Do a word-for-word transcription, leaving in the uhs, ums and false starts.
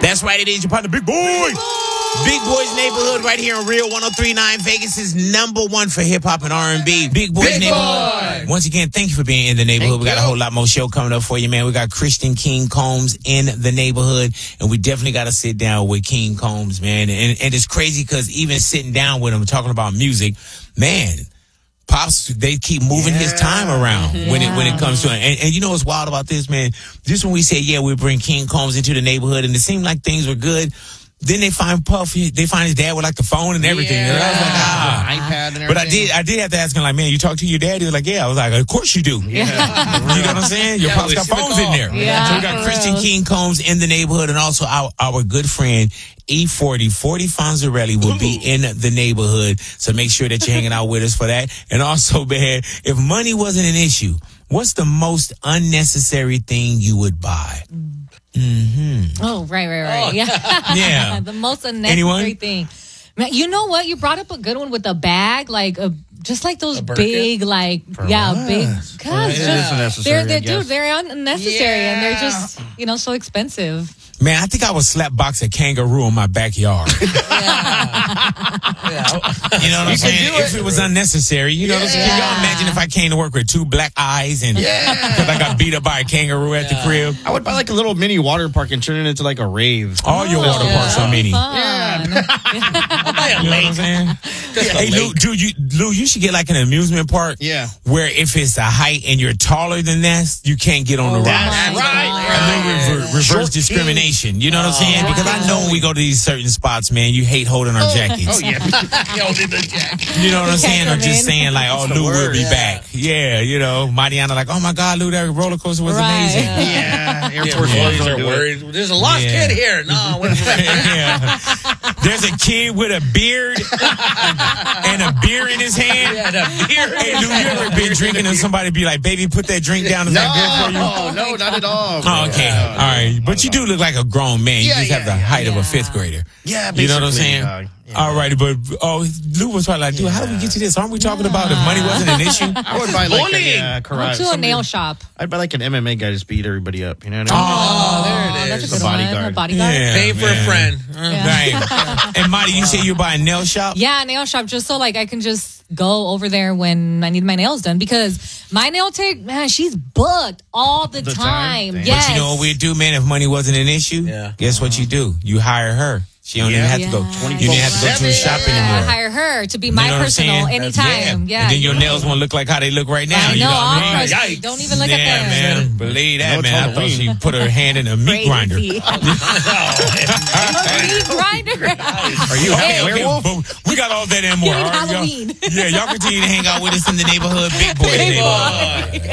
That's right, it is your partner, Big Boy. Big Boy's Neighborhood right here on Real one oh three point nine, Vegas' number one for hip-hop and R and B. Big Boy's Big Neighborhood. Boy. Once again, thank you for being in the neighborhood. Thank we got you. A whole lot more show coming up for you, man. We got Christian King Combs in the neighborhood, and we definitely got to sit down with King Combs, man. And, and it's crazy because even sitting down with him talking about music, man, Pops, they keep moving yeah. his time around yeah. when it when it comes to it. And, and you know what's wild about this, man? Just when we say, yeah, we bring King Combs into the neighborhood, and it seemed like things were good, then they find Puff, they find his dad with like the phone and everything. Yeah. And I was like, ah. iPad and everything. But I did I did have to ask him, like, man, you talk to your dad? He was like, yeah. I was like, of course you do. Yeah. You know what I'm saying? Your yeah, Pops got phones in there. Yeah. So we got Christian King Combs in the neighborhood, and also our, our good friend, E forty, forty Fonzarelli will be in the neighborhood. So make sure that you're hanging out with us for that. And also, man, if money wasn't an issue, what's the most unnecessary thing you would buy? Mm-hmm. Oh, right, right, right. Oh. Yeah. Yeah. The most unnecessary Anyone? thing. Man, you know what? You brought up a good one with a bag, like a just like those big, like For yeah, what? big. Yeah, it is unnecessary, They're, they're I guess. dude, they're unnecessary, Yeah. and they're just you know so expensive. Man, I think I would slap box a kangaroo in my backyard. Yeah. You know what I'm You saying? could do If it. it was unnecessary, you know, Yeah. what I'm saying? Can y'all imagine if I came to work with two black eyes and because I got beat up by a kangaroo at the crib? I would buy like a little mini water park and turn it into like a rave. All your Oh, water yeah. parks are mini. Fun. Yeah. You know what I'm saying? Hey, Lou, dude, you, Lou, you should get like an amusement park Yeah. where if it's a height and you're taller than that, you can't get on the Oh, ride. That's my right. God. A little rever- reverse Short discrimination. You know what I'm saying? Oh, Because I know when we go to these certain spots, man, you hate holding our jackets. Oh, yeah. Holding the jacket. You know what I'm saying? Or come just in. saying like, oh, the Lou will word, be yeah. back. Yeah, you know, Mariana like, oh my God, Lou, that roller coaster was Right. amazing. Yeah. Air Yeah, Force boys Ones are don't do it. worried. There's a lost Yeah. kid here. No, what is Yeah. There's a kid with a beard and a beer in his hand. Yeah, the beer. Hey, Lou, you ever been drinking and somebody be like, baby, put that drink down? Is No, that good for you? no, not at all. Oh, okay. Yeah. All right. But you do look like a grown man. You Yeah, just have the yeah, height of a yeah. fifth grader. Yeah, You know what I'm basically, saying? uh, yeah. All righty. But, oh, Lou was probably like, dude, how did we get to this? Aren't we talking about if money wasn't an issue? I would buy like Bullying. a uh, Go karate. to a somebody- nail shop. I'd buy like an M M A guy to just beat everybody up. You know what I mean? Oh, there it Oh, that's a is. good The one. bodyguard. A bodyguard. Yeah. Pay for a man. friend. Yeah. Right. And Marty, you say you buy a nail shop? Yeah, nail shop, just so like I can just go over there when I need my nails done because my nail tech, man, she's booked all the, The time. time? Damn. Yes. But you know what we'd do, man, if money wasn't an issue? Yeah. Guess what you do? You hire her. She don't Yeah. even have to go. Yeah. You didn't have to go to a shop Yeah, anymore. hire her to be You my know what I'm personal saying? anytime. Yeah. And then your nails won't look like how they look right now. I you know. know what I mean? I'll trust- Yikes. Don't even look yeah, at that. man. Believe that, No, it's man. I thought Halloween. she put her hand in a meat grinder. Crazy. Meat grinder. Are you Okay, a okay, werewolf? but we got all that and more. During All right, y'all- Halloween. Yeah, y'all continue to hang out with us in the neighborhood. Big Boy Big neighborhood. boy.